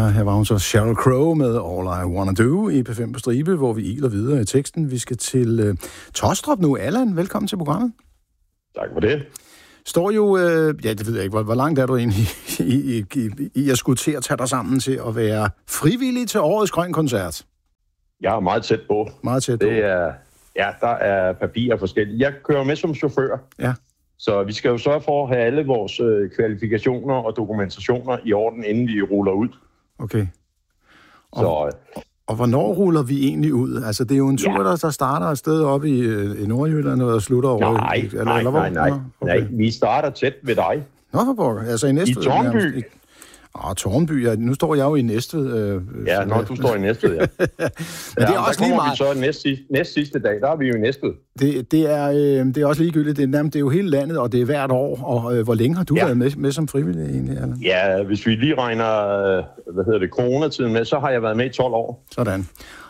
Her var hun så Sheryl Crow med All I Wanna Do i P5 på stribe, hvor vi iler videre i teksten. Vi skal til Taastrup nu. Allan, velkommen til programmet. Tak for det. Står jo, det ved jeg ikke, hvor langt er du egentlig i at skulle til at tage dig sammen til at være frivillig til årets Grøn Koncert? Jeg er meget tæt på. Meget tæt på. Der er papirer forskellige. Jeg kører med som chauffør. Ja. Så vi skal jo sørge for at have alle vores kvalifikationer og dokumentationer i orden, inden vi ruller ud. Okay. Og hvornår ruller vi egentlig ud? Altså, det er jo en tur, der starter et sted oppe i Nordjylland og slutter over... Nej, vi starter tæt ved dig. Nå, for pokker. Altså i Næstved. I Tårnby. Tårnby. Ja, nu står jeg jo i Næstved. Du står i Næstved, ja. Men det er også lige meget... så næst sidste dag, der er vi jo i Næstved. Det er også ligegyldigt. Det er jo hele landet, og det er hvert år. Og hvor længe har du været med som frivillig egentlig, Allan? Ja, hvis vi lige regner, coronatiden med, så har jeg været med i 12 år. Sådan.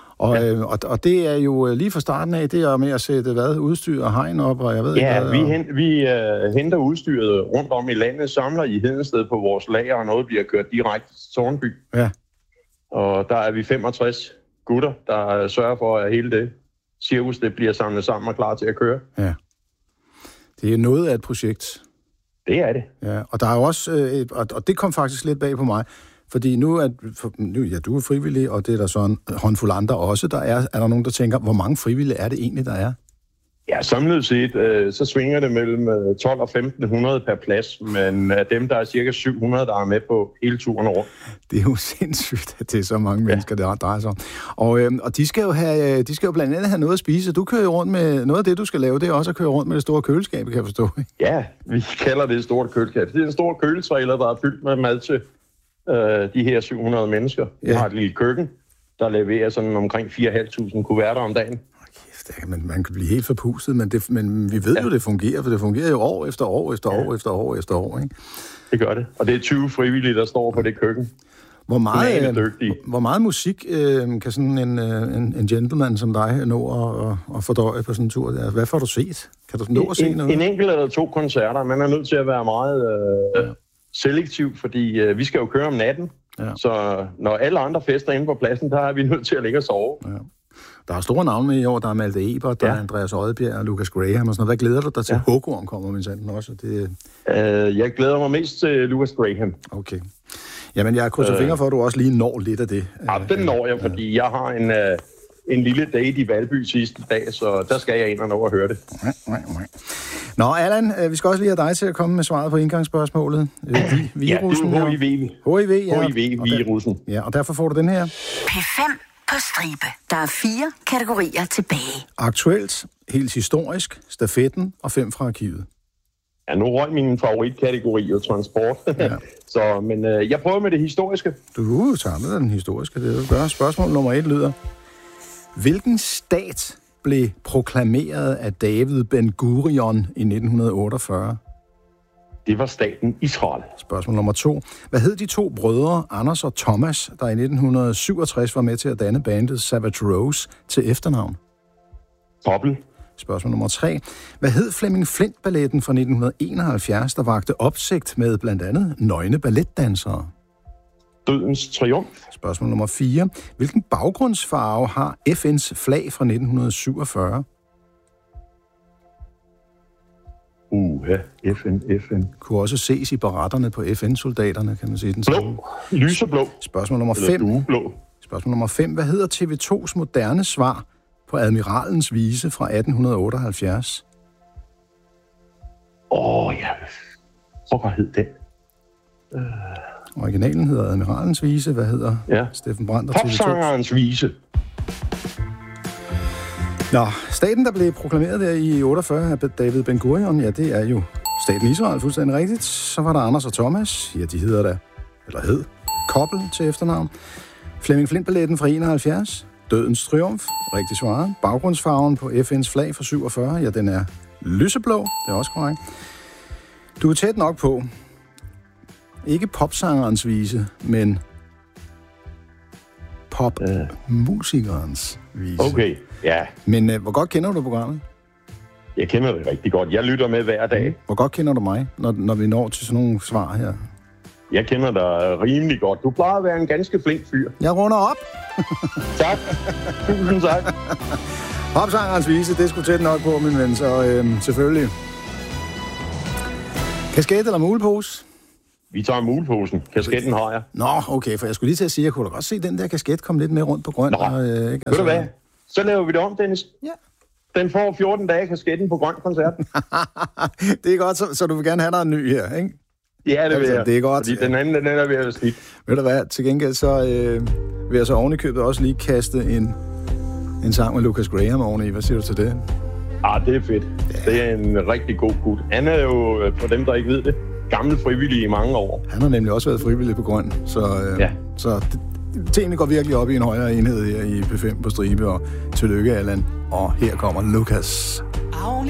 Og det er jo lige fra starten af, det er med at sætte udstyr og hegn op, og jeg ved ikke hvad. Vi henter udstyret rundt om i landet, samler i Hedensted på vores lager, og noget bliver kørt direkte til Tårnby. Ja. Og der er vi 65 gutter, der sørger for, at hele det cirkus, det bliver samlet sammen og klar til at køre. Ja. Det er noget af et projekt. Det er det. Ja, og der er jo også, og det kom faktisk lidt bag på mig, fordi nu du er frivillig, og det er der så en håndfuld andre også. Er der nogen, der tænker, hvor mange frivillige er det egentlig, der er? Ja, samlet set, så svinger det mellem 12 og 1500 per plads, men af dem, der er cirka 700, der er med på hele turen rundt. Det er jo sindssygt, at det er så mange mennesker, der drejer sig om. Og de skal jo blandt andet have noget at spise. Du kører jo rundt med, noget af det, du skal lave, det er også at køre rundt med det store køleskab, kan jeg forstå. Ja, vi kalder det et stort køleskab. Det er en stor køletrailer, der er fyldt med mad til de her 700 mennesker. Vi har et lille køkken, der leverer sådan omkring 4.500 kuverter om dagen. Man kan blive helt forpustet, men vi ved jo, det fungerer, for det fungerer jo år efter år efter år efter år efter år, ikke? Det gør det. Og det er 20 frivillige, der står på det køkken. Hvor meget musik kan sådan en gentleman som dig nå at fordøje på sådan en tur? Hvad får du set? Kan du nå at se noget? En enkelt eller to koncerter. Man er nødt til at være meget selektiv, fordi vi skal jo køre om natten. Ja. Så når alle andre fester inde på pladsen, der er vi nødt til at ligge og sove. Ja. Der er store navne med i år. Der er Malte Ebert, der er Andreas Odbjerg og Lucas Graham og sådan noget. Hvad glæder du dig til? Huggorm kommer med sanden også. Jeg glæder mig mest til Lucas Graham. Okay. Jamen, jeg krydser fingre for, at du også lige når lidt af det. Ja, den når jeg, fordi jeg har en lille date i Valby sidste dag, så der skal jeg ind og nå at høre det. Nå, Allan, vi skal også lige have dig til at komme med svaret på indgangsspørgsmålet. Virussen. Ja, HIV-virussen. Ja, og derfor får du den her. P5 på stribe. Der er 4 kategorier tilbage. Aktuelt, helt historisk, stafetten og 5 fra arkivet. Ja, nu røg min favoritkategori jo transport. Ja. Men jeg prøver med det historiske. Du tager med den historiske, det gør. Spørgsmål nummer 1 lyder: hvilken stat blev proklameret af David Ben Gurion i 1948? Det var staten Israel. Spørgsmål nummer 2. Hvad hed de 2 brødre, Anders og Thomas, der i 1967 var med til at danne bandet Savage Rose til efternavn? Poppel. Spørgsmål nummer 3. Hvad hed Flemming Flint-balletten fra 1971, der vagte opsigt med blandt andet nøgne balletdansere? Dødens Triumf. Spørgsmål nummer 4. Hvilken baggrundsfarve har FN's flag fra 1947? FN. Kunne også ses i baretterne på FN-soldaterne, kan man sige. Den blå. Lyseblå. Spørgsmål nummer 5. Spørgsmål nummer 5. Hvad hedder TV2's moderne svar på Admiralens vise fra 1878? Hvad hed den? Originalen hedder Admiralens vise. Hvad hedder Steffen Brandt og TV2? Popsangerens vise. Nå, staten, der blev proklameret der i 48 af David Ben Gurion, ja, det er jo staten Israel, fuldstændig rigtigt. Så var der Anders og Thomas, ja, de hedder da, eller hed, Koppel til efternavn. Flemming Flint-balletten fra 71, Dødens Triumf, rigtig svaret. Baggrundsfarven på FN's flag fra 47, ja, den er lyseblå, det er også korrekt. Du er tæt nok på, ikke popsangerens vise, men popmusikerens vise. Okay, ja. Men hvor godt kender du programmet? Jeg kender det rigtig godt. Jeg lytter med hver dag. Hvor godt kender du mig, når vi når til sådan nogle svar her? Jeg kender dig rimelig godt. Du plejer at være en ganske flink fyr. Jeg runder op. Tak. Tusind tak. Popsangerens vise, det skulle tæt nok på, min ven, så selvfølgelig. Kasket eller mulepose? Vi tager muleposen. Kasketten har jeg. Nå, okay, for jeg skulle lige til at sige, at jeg kunne da godt se den der kasket komme lidt mere rundt på grøn. Nå, ved du hvad? Så laver vi det om, Dennis. Ja. Den får 14 dage kasketten på grøn koncert. Det er godt, så du vil gerne have dig en ny her, ikke? Ja, det vil jeg. Det er godt. Fordi den anden, den er ved at slippe. Ved du hvad, til gengæld så vil jeg så oven i købet også lige kaste en sang med Lucas Graham oveni. Hvad siger du til det? Det er fedt. Ja. Det er en rigtig god gut. Han er jo, for dem, der ikke ved det, gammel frivillig i mange år. Han har nemlig også været frivillig på grøn, så tingene går virkelig op i en højere enhed her i P5 på Stribe, og tillykke, Allan. Og her kommer Lucas.